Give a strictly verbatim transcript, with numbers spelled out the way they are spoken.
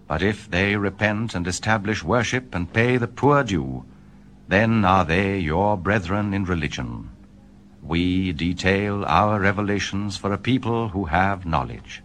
But if they repent and establish worship and pay the poor due, then are they your brethren in religion. We detail our revelations for a people who have knowledge.